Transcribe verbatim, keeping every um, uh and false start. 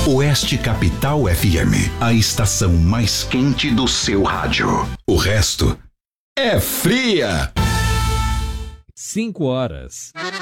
Oeste Capital F M, a estação mais quente do seu rádio. O resto é fria. Cinco horas.